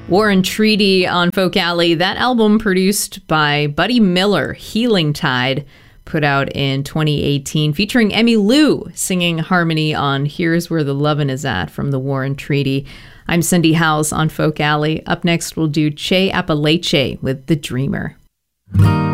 War and Treaty on Folk Alley, that album produced by Buddy Miller, Healing Tide, put out in 2018, featuring Emmylou singing harmony on Here's Where the Lovin' Is At from the War and Treaty. I'm Cindy Howes on Folk Alley. Up next, we'll do Che Apalache with The Dreamer.